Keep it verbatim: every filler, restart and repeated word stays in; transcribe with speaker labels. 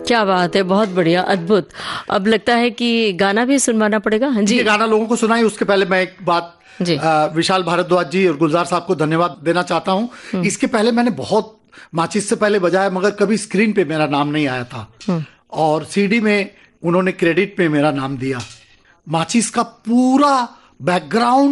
Speaker 1: क्या बात है, बहुत बढ़िया, अद्भुत। अब लगता है कि गाना भी सुनवाना पड़ेगा। हाँ जी,
Speaker 2: ये गाना लोगों को सुनाई। उसके पहले मैं एक बात आ, विशाल भारद्वाज जी और गुलजार साहब को धन्यवाद देना चाहता हूँ। इसके पहले मैंने बहुत माचिस से पहले बजाया, मगर कभी स्क्रीन पे मेरा नाम नहीं आया था, और सीडी में उन्होंने क्रेडिट पे मेरा नाम दिया। माचिस का पूरा बैकग्राउंड